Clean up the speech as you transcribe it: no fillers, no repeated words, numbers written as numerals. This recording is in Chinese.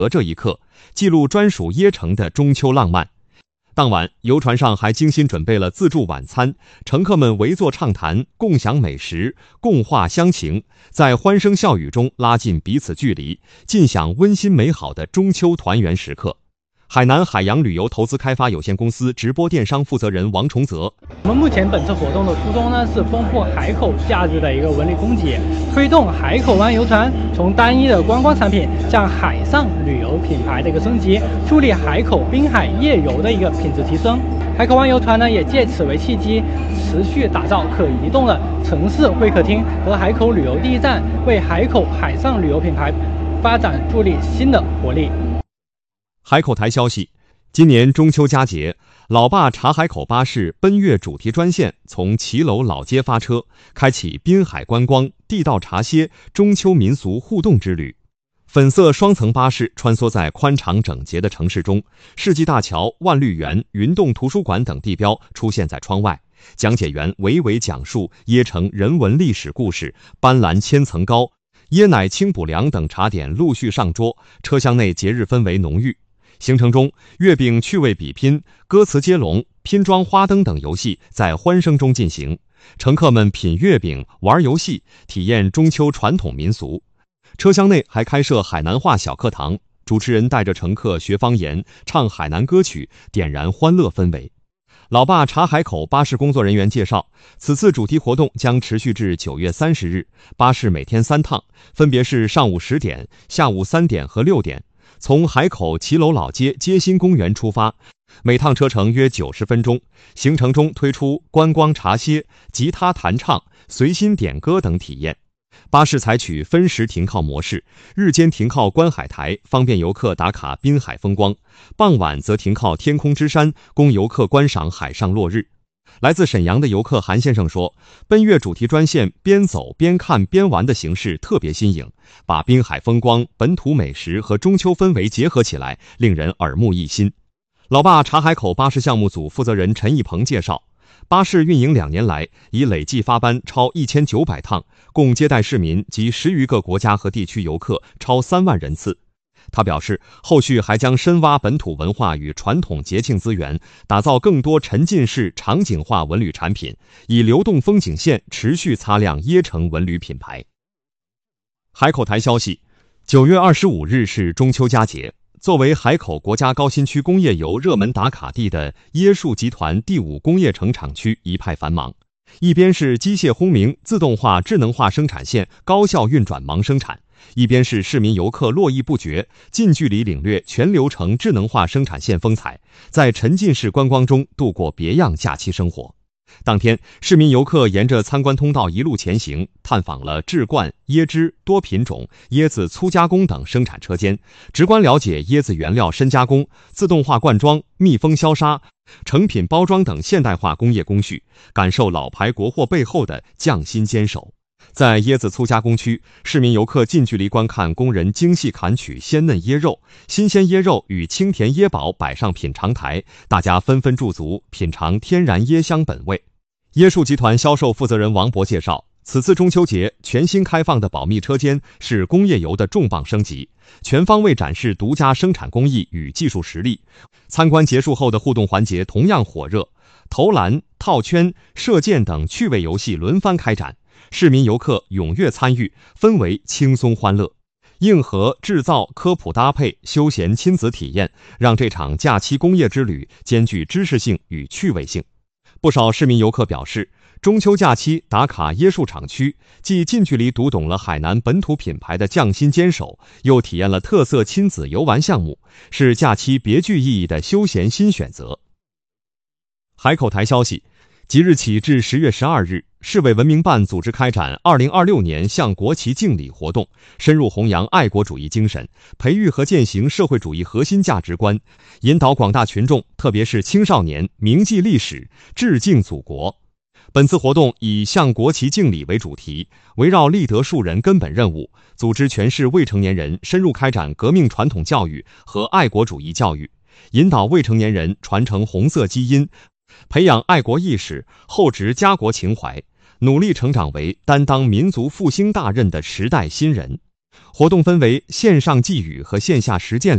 这一刻，记录专属椰城的中秋浪漫。当晚，游船上还精心准备了自助晚餐，乘客们围坐畅谈，共享美食，共话乡情，在欢声笑语中拉近彼此距离，尽享温馨美好的中秋团圆时刻。海南海洋旅游投资开发有限公司直播电商负责人王崇泽： 我们目前本次活动的初衷呢，是丰富海口假日的一个文旅供给，推动海口湾游船从单一的观光产品向海上旅游品牌的一个升级，助力海口滨海夜游的一个品质提升。海口湾游船呢，也借此为契机，持续打造可移动的城市会客厅和海口旅游第一站，为海口海上旅游品牌发展助力新的活力。 海口台消息，今年中秋佳节，老爸茶海口巴士奔月主题专线从骑楼老街发车，开启滨海观光、地道茶歇、中秋民俗互动之旅。粉色双层巴士穿梭在宽敞整洁的城市中，世纪大桥、万绿园、云洞图书馆等地标出现在窗外，讲解员娓娓讲述椰城人文历史故事，斑斓千层糕、椰奶清补凉等茶点陆续上桌，车厢内节日氛围浓郁。行程中，月饼趣味比拼、歌词接龙、拼装花灯等游戏在欢声中进行，乘客们品月饼、玩游戏，体验中秋传统民俗。车厢内还开设海南话小课堂，主持人带着乘客学方言、唱海南歌曲，点燃欢乐氛围。老爸茶海口巴士工作人员介绍，此次主题活动将持续至9月30日，巴士每天3趟，分别是上午10点、下午3点和6点。从海口骑楼老街街心公园出发，每趟车程约90分钟。行程中推出观光茶歇、吉他弹唱、随心点歌等体验。巴士采取分时停靠模式，日间停靠观海台，方便游客打卡滨海风光；傍晚则停靠天空之山，供游客观赏海上落日。来自沈阳的游客韩先生说，奔月主题专线边走边看边玩的形式特别新颖，把滨海风光、本土美食和中秋氛围结合起来，令人耳目一新。老爸茶海口巴士项目组负责人陈义鹏介绍，巴士运营2年来，已累计发班超1900趟，共接待市民及10余个国家和地区游客超3万人次。他表示，后续还将深挖本土文化与传统节庆资源，打造更多沉浸式场景化文旅产品，以流动风景线持续擦亮椰城文旅品牌。海口台消息，9月25日是中秋佳节。作为海口国家高新区工业游热门打卡地的椰树集团第5工业城厂区一派繁忙，一边是机械轰鸣、自动化、智能化生产线高效运转忙生产，一边是市民游客络绎不绝，近距离领略全流程智能化生产线风采，在沉浸式观光中度过别样假期生活。当天，市民游客沿着参观通道一路前行，探访了制罐、椰汁、多品种、椰子粗加工等生产车间，直观了解椰子原料深加工、自动化灌装、密封消杀、成品包装等现代化工业工序，感受老牌国货背后的匠心坚守。在椰子粗加工区，市民游客近距离观看工人精细砍取鲜嫩椰肉，新鲜椰肉与清甜椰宝摆上品尝台，大家纷纷驻足品尝天然椰香本味。椰树集团销售负责人王博介绍，此次中秋节全新开放的保密车间是工业游的重磅升级，全方位展示独家生产工艺与技术实力。参观结束后的互动环节同样火热，投篮、套圈、射箭等趣味游戏轮番开展，市民游客踊跃参与，氛围轻松欢乐。硬核、制造、科普搭配、休闲亲子体验，让这场假期工业之旅兼具知识性与趣味性。不少市民游客表示，中秋假期打卡椰树厂区，既近距离读懂了海南本土品牌的匠心坚守，又体验了特色亲子游玩项目，是假期别具意义的休闲新选择。海口台消息，即日起至10月12日，市委文明办组织开展2026年向国旗敬礼活动，深入弘扬爱国主义精神，培育和践行社会主义核心价值观，引导广大群众，特别是青少年铭记历史，致敬祖国。本次活动以向国旗敬礼为主题，围绕立德树人根本任务，组织全市未成年人深入开展革命传统教育和爱国主义教育，引导未成年人传承红色基因，培养爱国意识，厚植家国情怀，努力成长为担当民族复兴大任的时代新人。活动分为线上寄语和线下实践